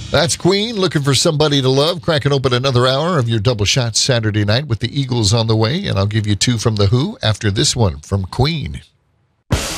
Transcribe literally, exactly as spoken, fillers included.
That's Queen, looking for somebody to love. Cracking open another hour of your double shot Saturday night with the Eagles on the way. And I'll give you two from The Who after this one from Queen.